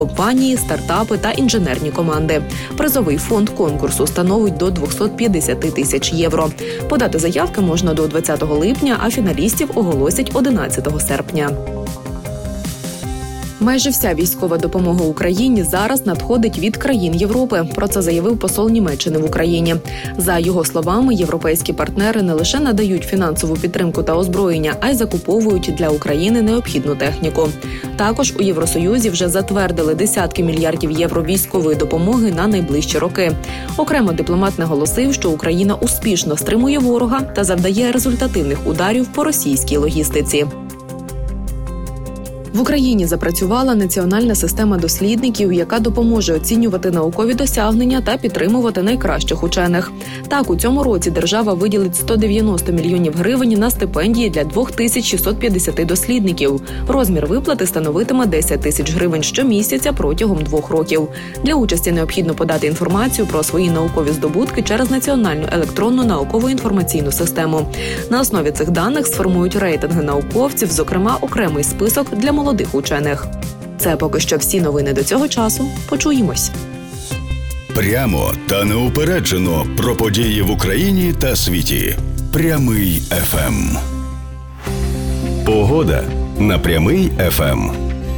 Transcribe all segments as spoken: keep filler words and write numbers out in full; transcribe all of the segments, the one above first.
компанії, стартапи та інженерні команди. Призовий фонд конкурсу становить до двісті п'ятдесят тисяч євро. Подати заявки можна до двадцятого липня, а фіналістів оголосять одинадцятого серпня. Майже вся військова допомога Україні зараз надходить від країн Європи. Про це заявив посол Німеччини в Україні. За його словами, європейські партнери не лише надають фінансову підтримку та озброєння, а й закуповують для України необхідну техніку. Також у Євросоюзі вже затвердили десятки мільярдів євро військової допомоги на найближчі роки. Окремо дипломат наголосив, що Україна успішно стримує ворога та завдає результативних ударів по російській логістиці. В Україні запрацювала національна система дослідників, яка допоможе оцінювати наукові досягнення та підтримувати найкращих учених. Так, у цьому році держава виділить сто дев'яносто мільйонів гривень на стипендії для дві тисячі шістсот п'ятдесят дослідників. Розмір виплати становитиме десять тисяч гривень щомісяця протягом двох років. Для участі необхідно подати інформацію про свої наукові здобутки через національну електронну наукову інформаційну систему. На основі цих даних сформують рейтинги науковців, зокрема окремий список для молодих учених. Це поки що всі новини до цього часу. Почуємось. Прямо та неупереджено про події в Україні та світі. Прямий еф ем. Погода на Прямий еф ем.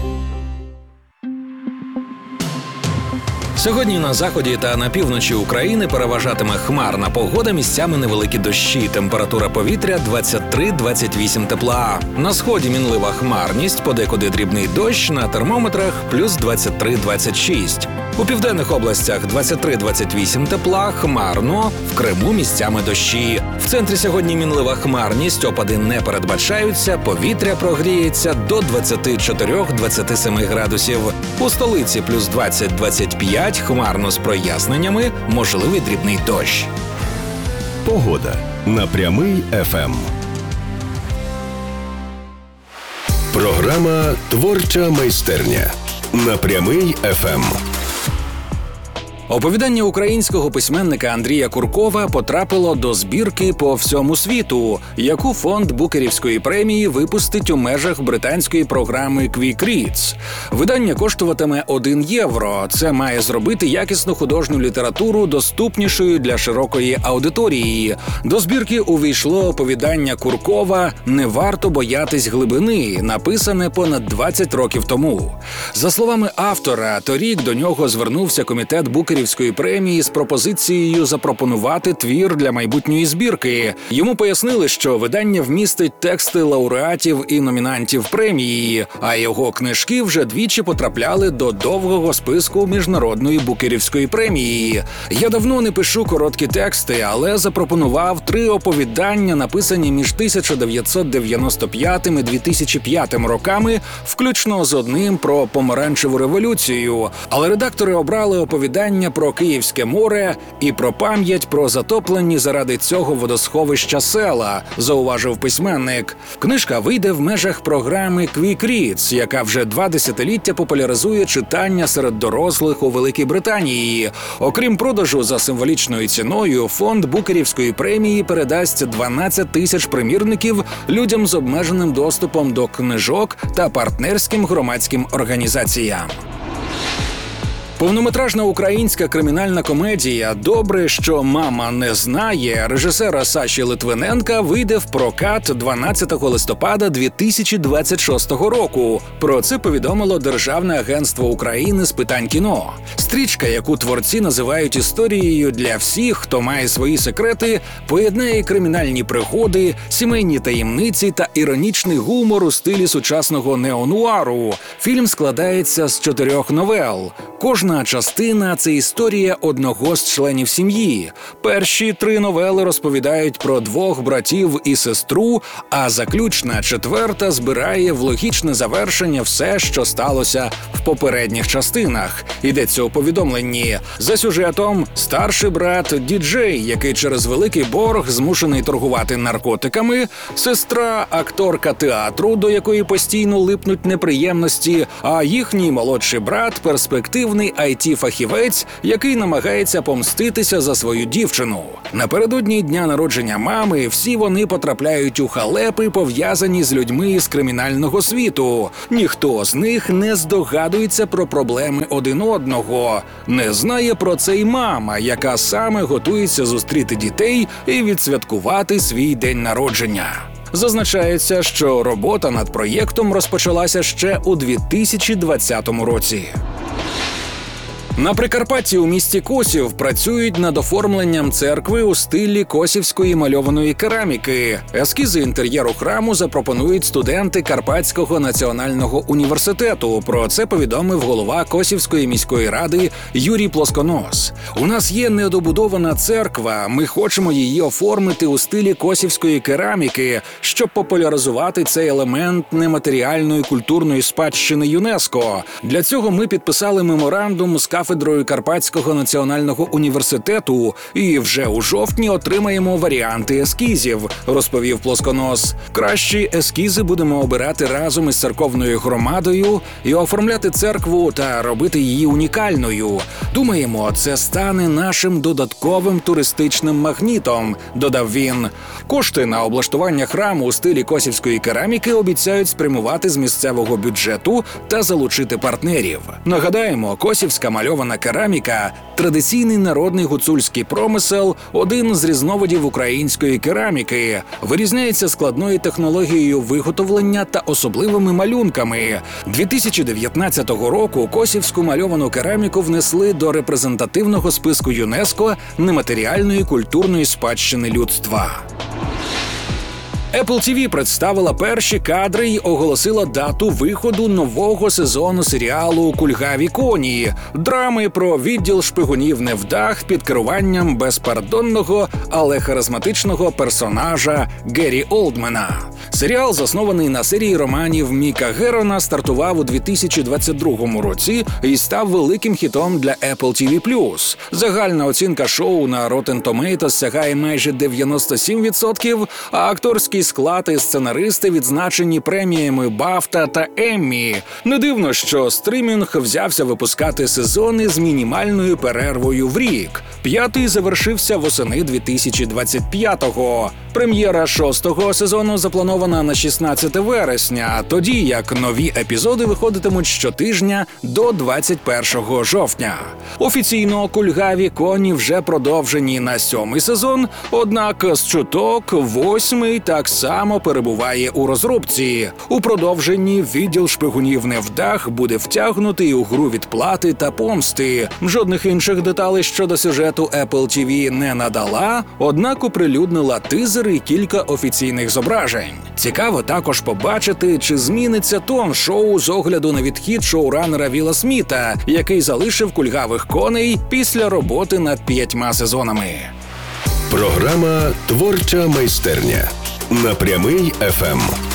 Сьогодні на заході та на півночі України переважатиме хмарна погода, місцями невеликі дощі. Температура повітря двадцять три - двадцять вісім тепла. На сході мінлива хмарність, подекуди дрібний дощ, на термометрах плюс двадцять три - двадцять шість. У південних областях двадцять три - двадцять вісім тепла, хмарно, в Криму місцями дощі. В центрі сьогодні мінлива хмарність, опади не передбачаються, повітря прогріється до двадцять чотири - двадцять сім градусів. У столиці плюс двадцять - двадцять п'ять, хмарно з проясненнями, можливий дрібний дощ. Погода на Прямий еф ем. Програма «Творча майстерня» на Прямий еф ем. Оповідання українського письменника Андрія Куркова потрапило до збірки по всьому світу, яку фонд Букерівської премії випустить у межах британської програми Quick Reads. Видання коштуватиме один євро. Це має зробити якісну художню літературу доступнішою для широкої аудиторії. До збірки увійшло оповідання Куркова «Не варто боятись глибини», написане понад двадцять років тому. За словами автора, торік до нього звернувся комітет Букерівської премії з пропозицією запропонувати твір для майбутньої збірки. Йому пояснили, що видання вмістить тексти лауреатів і номінантів премії, а його книжки вже двічі потрапляли до довгого списку Міжнародної Букерівської премії. «Я давно не пишу короткі тексти, але запропонував три оповідання, написані між тисяча дев'ятсот дев'яносто п'ятим і дві тисячі п'ятим роками, включно з одним про помаранчеву революцію. Але редактори обрали оповідання про Київське море і про пам'ять про затоплені заради цього водосховища села», – зауважив письменник. Книжка вийде в межах програми Quick Reads, яка вже два десятиліття популяризує читання серед дорослих у Великій Британії. Окрім продажу за символічною ціною, фонд Букерівської премії передасть дванадцять тисяч примірників людям з обмеженим доступом до книжок та партнерським громадським організаціям. Повнометражна українська кримінальна комедія «Добре, що мама не знає» режисера Саші Литвиненка вийде в прокат дванадцятого листопада дві тисячі двадцять шостого року. Про це повідомило Державне агентство України з питань кіно. Стрічка, яку творці називають історією для всіх, хто має свої секрети, поєднає кримінальні пригоди, сімейні таємниці та іронічний гумор у стилі сучасного неонуару. Фільм складається з чотирьох новел. Кожна частина – це історія одного з членів сім'ї. Перші три новели розповідають про двох братів і сестру, а заключна четверта збирає в логічне завершення все, що сталося в попередніх частинах. Йдеться оповідання повідомленні. За сюжетом старший брат діджей, який через великий борг змушений торгувати наркотиками, сестра акторка театру, до якої постійно липнуть неприємності, а їхній молодший брат перспективний ай ті-фахівець, який намагається помститися за свою дівчину. Напередодні дня народження мами всі вони потрапляють у халепи, пов'язані з людьми з кримінального світу. Ніхто з них не здогадується про проблеми один одного. Не знає про це й мама, яка саме готується зустріти дітей і відсвяткувати свій день народження. Зазначається, що робота над проєктом розпочалася ще у дві тисячі двадцятому році. На Прикарпатті у місті Косів працюють над оформленням церкви у стилі косівської мальованої кераміки. Ескізи інтер'єру храму запропонують студенти Карпатського національного університету. Про це повідомив голова Косівської міської ради Юрій Плосконос. «У нас є недобудована церква, ми хочемо її оформити у стилі косівської кераміки, щоб популяризувати цей елемент нематеріальної культурної спадщини ЮНЕСКО. Для цього ми підписали меморандум з кафедрою Карпатського національного університету і вже у жовтні отримаємо варіанти ескізів», – розповів Плосконос. «Кращі ескізи будемо обирати разом із церковною громадою і оформляти церкву та робити її унікальною. Думаємо, це стане нашим додатковим туристичним магнітом», – додав він. Кошти на облаштування храму у стилі косівської кераміки обіцяють спрямувати з місцевого бюджету та залучити партнерів. Нагадаємо, косівська мальована кераміка – традиційний народний гуцульський промисел, один з різновидів української кераміки. Вирізняється складною технологією виготовлення та особливими малюнками. дві тисячі дев'ятнадцятого року косівську мальовану кераміку внесли до репрезентативного списку ЮНЕСКО нематеріальної культурної спадщини людства. Apple ті ві представила перші кадри й оголосила дату виходу нового сезону серіалу «Кульгаві коні» – драми про відділ шпигунів невдах під керуванням безпардонного, але харизматичного персонажа Гері Олдмена. Серіал, заснований на серії романів Міка Герона, стартував у дві тисячі двадцять другому році і став великим хітом для Apple ті ві плюс. Загальна оцінка шоу на Rotten Tomatoes сягає майже дев'яносто сім відсотків, а акторський склад і сценаристи відзначені преміями Бафта та Еммі. Не дивно, що стрімінг взявся випускати сезони з мінімальною перервою в рік. П'ятий завершився восени дві тисячі двадцять п'ятого. Прем'єра шостого сезону запланована на шістнадцяте вересня, тоді як нові епізоди виходитимуть щотижня до двадцять першого жовтня. Офіційно «Кульгаві коні» вже продовжені на сьомий сезон, однак з чуток восьмий так само перебуває у розробці. У продовженні відділ шпигунів невдах буде втягнутий у гру відплати та помсти. Жодних інших деталей щодо сюжету Apple ті ві не надала, однак оприлюднила тизер і кілька офіційних зображень. Цікаво також побачити, чи зміниться тон шоу з огляду на відхід шоуранера Віла Сміта, який залишив «Кульгавих коней» після роботи над п'ятьма сезонами. Програма «Творча майстерня» на Прямий еф ем.